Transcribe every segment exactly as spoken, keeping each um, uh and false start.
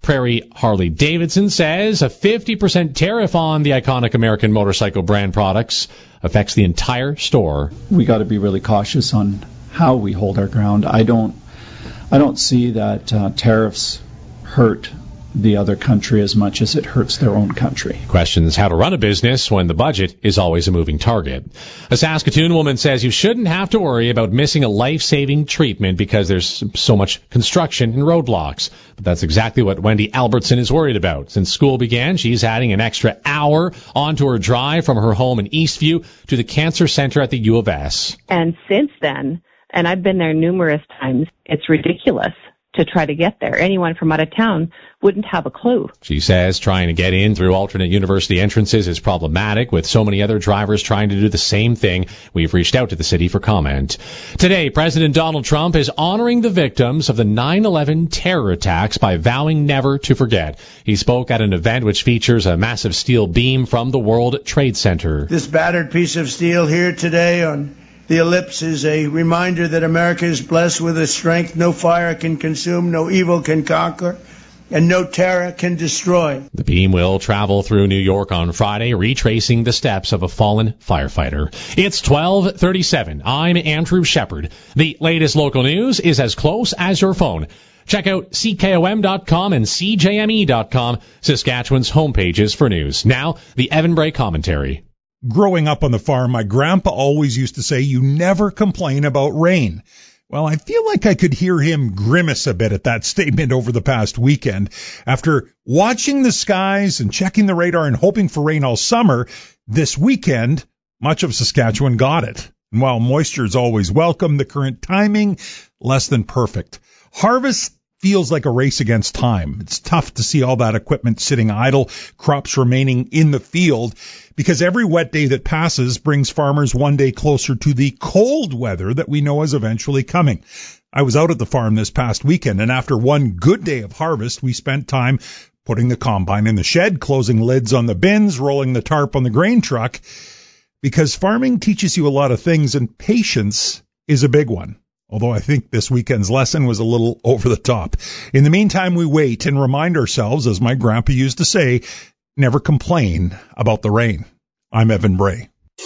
Prairie Harley-Davidson says a fifty percent tariff on the iconic American motorcycle brand products affects the entire store. We got to be really cautious on how we hold our ground. I don't, I don't see that uh, tariffs hurt the other country as much as it hurts their own country. Questions how to run a business when the budget is always a moving target. A Saskatoon woman says you shouldn't have to worry about missing a life-saving treatment because there's so much construction and roadblocks. But that's exactly what Wendy Albertson is worried about. Since school began, she's adding an extra hour onto her drive from her home in Eastview to the Cancer Center at the U of S. And since then, and I've been there numerous times, it's ridiculous to try to get there. Anyone from out of town wouldn't have a clue. She says trying to get in through alternate university entrances is problematic, with so many other drivers trying to do the same thing. We've reached out to the city for comment. Today, President Donald Trump is honoring the victims of the nine eleven terror attacks by vowing never to forget. He spoke at an event which features a massive steel beam from the World Trade Center. This battered piece of steel here today on the ellipse is a reminder that America is blessed with a strength no fire can consume, no evil can conquer, and no terror can destroy. The beam will travel through New York on Friday, retracing the steps of a fallen firefighter. It's twelve thirty-seven. I'm Andrew Shepard. The latest local news is as close as your phone. Check out C K O M dot com and C J M E dot com, Saskatchewan's homepages for news. Now, the Evan Bray commentary. Growing up on the farm, my grandpa always used to say, you never complain about rain. Well, I feel like I could hear him grimace a bit at that statement over the past weekend. After watching the skies and checking the radar and hoping for rain all summer, this weekend, much of Saskatchewan got it. And while moisture is always welcome, the current timing, less than perfect. Harvest feels like a race against time. It's tough to see all that equipment sitting idle, crops remaining in the field, because every wet day that passes brings farmers one day closer to the cold weather that we know is eventually coming. I was out at the farm this past weekend, and after one good day of harvest, we spent time putting the combine in the shed, closing lids on the bins, rolling the tarp on the grain truck, because farming teaches you a lot of things, and patience is a big one. Although I think this weekend's lesson was a little over the top. In the meantime, we wait and remind ourselves, as my grandpa used to say, never complain about the rain. I'm Evan Bray.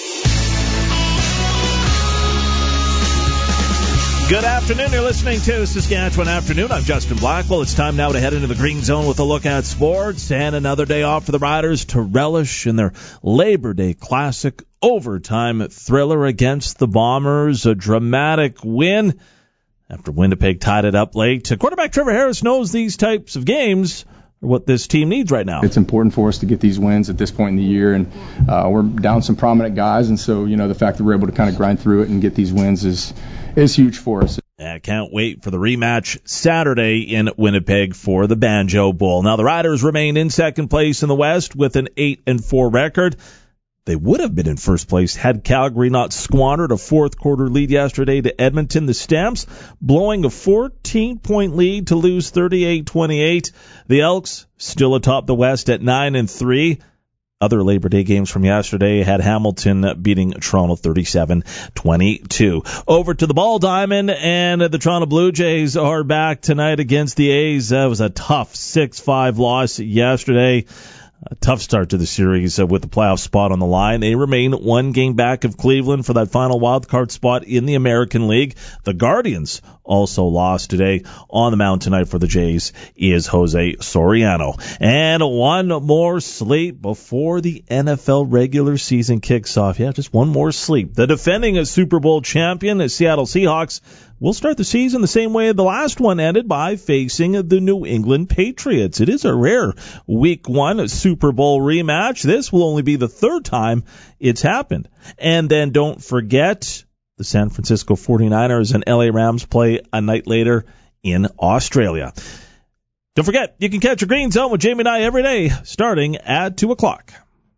Good afternoon. You're listening to Saskatchewan Afternoon. I'm Justin Blackwell. It's time now to head into the Green Zone with a look at sports and another day off for the Riders to relish in their Labor Day Classic overtime thriller against the Bombers. A dramatic win after Winnipeg tied it up late. Quarterback Trevor Harris knows these types of games are what this team needs right now. It's important for us to get these wins at this point in the year, and uh, we're down some prominent guys, and so, you know, the fact that we're able to kind of grind through it and get these wins is is huge for us. I can't wait for the rematch Saturday in Winnipeg for the Banjo Bowl. Now, the Riders remain in second place in the West with an eight and four record. They would have been in first place had Calgary not squandered a fourth quarter lead yesterday to Edmonton. The Stamps blowing a fourteen-point lead to lose thirty-eight twenty-eight. The Elks still atop the West at nine and three. Other Labor Day games from yesterday had Hamilton beating Toronto thirty-seven twenty-two. Over to the Ball Diamond, and the Toronto Blue Jays are back tonight against the A's. That was a tough six five loss yesterday. A tough start to the series uh, with the playoff spot on the line. They remain one game back of Cleveland for that final wild card spot in the American League. The Guardians also lost today. On the mound tonight for the Jays is Jose Soriano. And one more sleep before the N F L regular season kicks off. Yeah, just one more sleep. The defending Super Bowl champion, the Seattle Seahawks, will start the season the same way the last one ended, by facing the New England Patriots. It is a rare Week one Super Bowl rematch. This will only be the third time it's happened. And then don't forget, the San Francisco forty-niners and L A Rams play a night later in Australia. Don't forget, you can catch your Green Zone with Jamie and I every day, starting at two o'clock.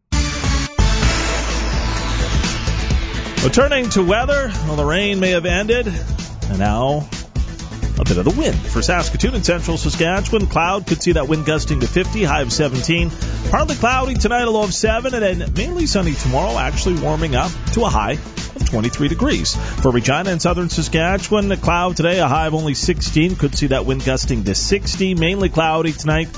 Well, turning to weather, well, the rain may have ended, and now a bit of the wind for Saskatoon and central Saskatchewan. Cloud could see that wind gusting to fifty, high of seventeen. Partly cloudy tonight, a low of seven, and then mainly sunny tomorrow, actually warming up to a high of twenty-three degrees. For Regina and southern Saskatchewan, the cloud today, a high of only sixteen. Could see that wind gusting to sixty. Mainly cloudy tonight.